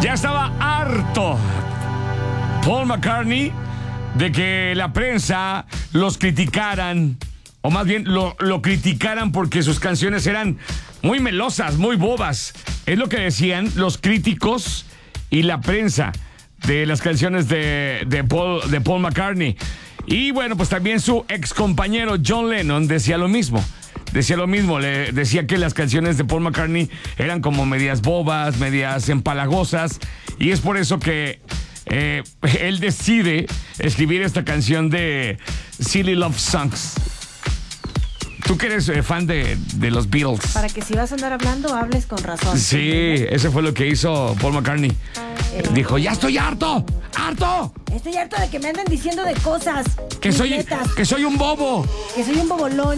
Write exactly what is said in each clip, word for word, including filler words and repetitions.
Ya estaba harto Paul McCartney de que la prensa los criticaran, o más bien lo, lo criticaran porque sus canciones eran muy melosas, muy bobas. Es lo que decían los críticos y la prensa de las canciones de, de, Paul, de Paul McCartney. Y bueno, pues también su ex compañero John Lennon decía lo mismo. Decía lo mismo, le decía que las canciones de Paul McCartney eran como medias bobas, medias empalagosas. Y es por eso que eh, él decide escribir esta canción de Silly Love Songs. Tú que eres eh, fan de, de los Beatles. Para que si vas a andar hablando, hables con razón. Sí, eso fue lo que hizo Paul McCartney. Eh, Dijo, ya estoy harto, harto. Estoy harto de que me anden diciendo de cosas. Que soy, que soy un bobo. Que soy un bobolón.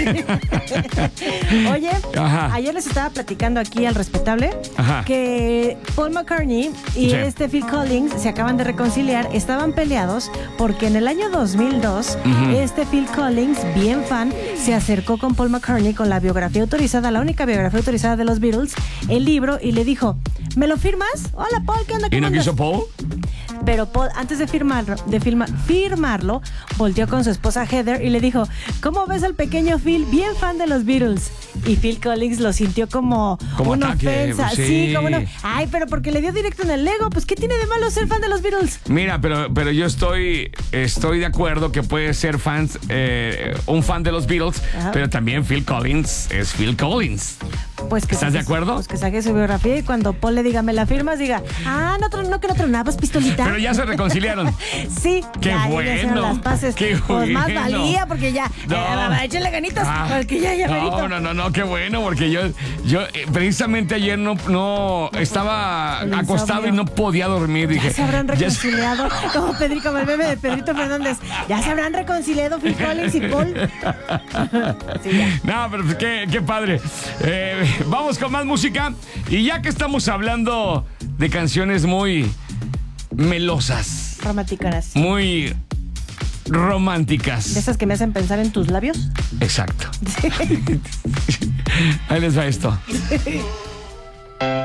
Oye, Ajá. ayer les estaba platicando aquí al respetable Ajá. que Paul McCartney y Sí. este Phil Collins se acaban de reconciliar. Estaban peleados porque en el año dos mil dos uh-huh. este Phil Collins, bien fan, se acercó con Paul McCartney con la biografía autorizada, la única biografía autorizada de los Beatles, el libro, y le dijo, ¿me lo firmas? Hola Paul, ¿qué onda? ¿Y no andas? quiso Paul? Pero Paul, antes de firmarlo, de firma, firmarlo, volteó con su esposa Heather y le dijo, ¿cómo ves al pequeño Phil, bien fan de los Beatles? Y Phil Collins lo sintió como, como una ataque, ofensa. sí. Sí, como una... Ay, pero porque le dio directo en el ego, pues ¿qué tiene de malo ser fan de los Beatles? Mira, pero, pero yo estoy, estoy de acuerdo que puede ser fans, eh, un fan de los Beatles, ajá, pero también Phil Collins es Phil Collins. Pues que ¿Estás saque, de acuerdo? Pues que saque su biografía y cuando Paul le diga, ¿me la firmas? Diga, ah, no, no que no tronabas, pistolita. Pero ya se reconciliaron. Sí. Qué ya, bueno. Las paces. Qué pues bueno. Más valía porque ya, no. eh, échenle ganitas, ah, porque ya, ya, No, no, no, no, qué bueno, porque yo, yo eh, precisamente ayer no, no estaba acostado y no podía dormir. Dije, ya se habrán reconciliado, ya... como Pedrito, como el bebé de Pedrito Fernández. Ya se habrán reconciliado Phil Collins y Paul. Sí, ya. No, pero qué, qué padre. Eh, vamos con más música. Y ya que estamos hablando de canciones muy melosas, románticas, muy románticas, de esas que me hacen pensar en tus labios. Exacto. Sí. Ahí les va esto.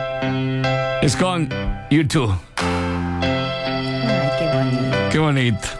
Es con U dos. Ay, qué bonito. Qué bonito.